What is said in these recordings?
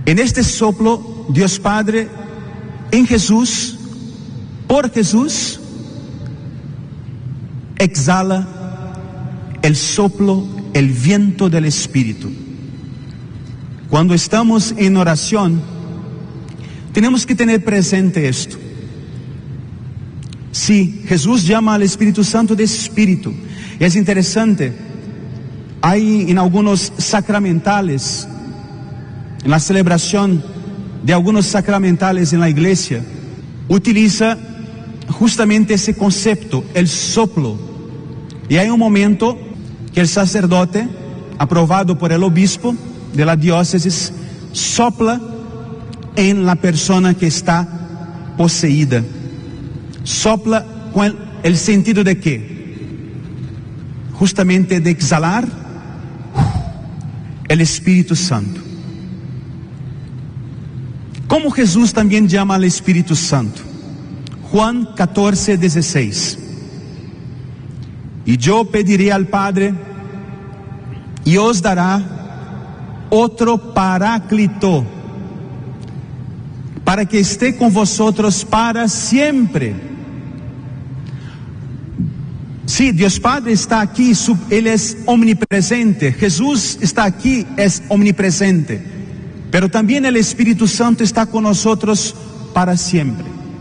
En este soplo, Dios Padre, en Jesús, por Jesús, exhala el soplo, el viento del Espíritu. Cuando estamos en oración, tenemos que tener presente esto. Sí, Jesús llama al Espíritu Santo de Espíritu. Y es interesante, hay en algunos sacramentales, en la celebración de algunos sacramentales en la iglesia, utiliza justamente ese concepto, el soplo. Y hay un momento que el sacerdote, aprobado por el obispo de la diócesis, sopla en la persona que está poseída. Sopla con el sentido de qué? Justamente de exhalar el Espíritu Santo. Como Jesús también llama al Espíritu Santo. Juan 14:16. Y yo pediré al Padre, y os dará otro Paráclito, para que esté con vosotros para siempre. Sí, Dios Padre está aquí, Él es omnipresente. Jesús está aquí, es omnipresente. Pero también el Espíritu Santo está con nosotros para siempre.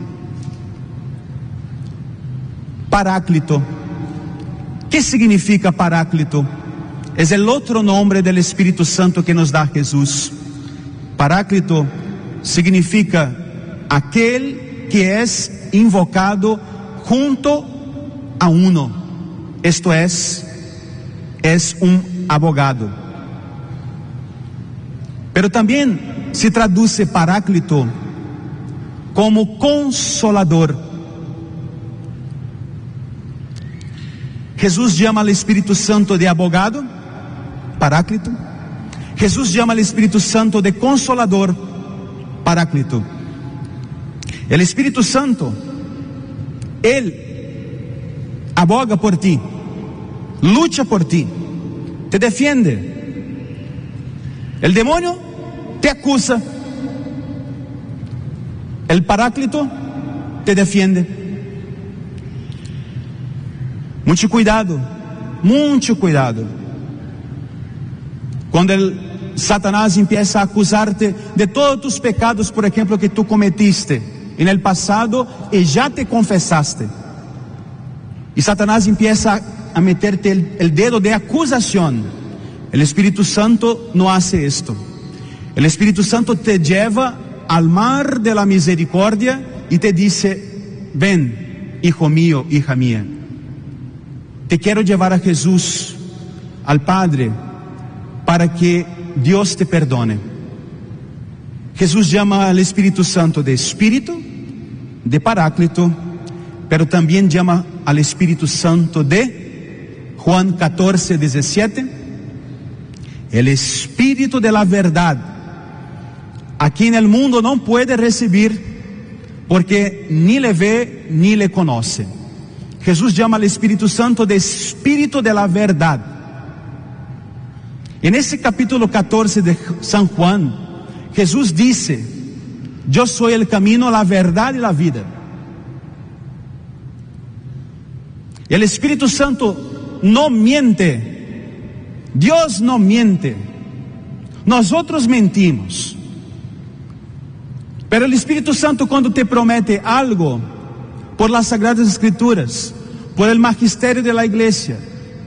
Paráclito. ¿Qué significa Paráclito? Es el otro nombre del Espíritu Santo que nos da Jesús. Paráclito significa aquel que es invocado junto a uno. Esto es un abogado. Pero también se traduce Paráclito como consolador. Jesús llama al Espíritu Santo de abogado, Paráclito. Jesús llama al Espíritu Santo de consolador, Paráclito. El Espíritu Santo, Él aboga por ti, lucha por ti, te defiende. El demonio te acusa, el Paráclito te defiende. Mucho cuidado, mucho cuidado. Cuando el Satanás empieza a acusarte de todos tus pecados, por ejemplo, que tú cometiste en el pasado y ya te confesaste. Y Satanás empieza a meterte el dedo de acusación. El Espíritu Santo no hace esto. El Espíritu Santo te lleva al mar de la misericordia y te dice: ven, hijo mío, hija mía. Te quiero llevar a Jesús, al Padre, para que Dios te perdone. Jesús llama al Espíritu Santo de Espíritu, de Paráclito, pero también llama al Espíritu Santo de Juan 14:17, el Espíritu de la verdad, a quien el mundo no puede recibir porque ni le ve ni le conoce. Jesús llama al Espíritu Santo de Espíritu de la verdad. En ese capítulo 14 de San Juan, Jesús dice: yo soy el camino, la verdad y la vida. Y el Espíritu Santo no miente. Dios no miente. Nosotros mentimos. Pero el Espíritu Santo, cuando te promete algo, por las Sagradas Escrituras, por el magisterio de la iglesia,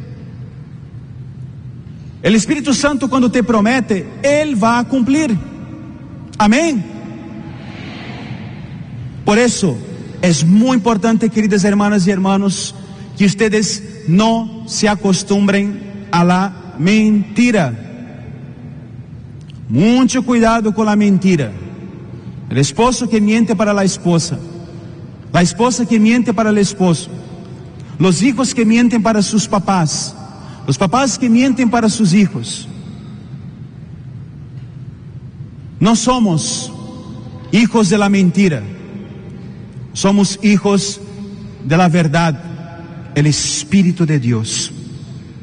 el Espíritu Santo, cuando te promete, Él va a cumplir. Amén. Por eso es muy importante, queridas hermanas y hermanos, que ustedes no se acostumbren a la mentira. Mucho cuidado con la mentira. El esposo que miente para la esposa, la esposa que miente para el esposo, los hijos que mienten para sus papás, los papás que mienten para sus hijos. No somos hijos de la mentira, somos hijos de la verdad, el Espíritu de Dios.